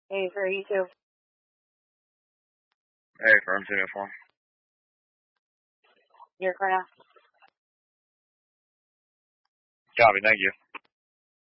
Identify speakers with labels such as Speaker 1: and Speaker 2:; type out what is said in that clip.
Speaker 1: Hey, 32.
Speaker 2: Hey, firm uniform.
Speaker 1: Your car now.
Speaker 2: Copy, thank you.